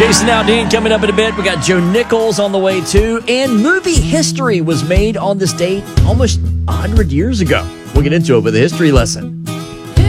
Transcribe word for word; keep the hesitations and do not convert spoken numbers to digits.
Jason Aldean coming up in a bit. We got Joe Nichols on the way, too. And movie history was made on this date almost one hundred years ago. We'll get into it with a history lesson.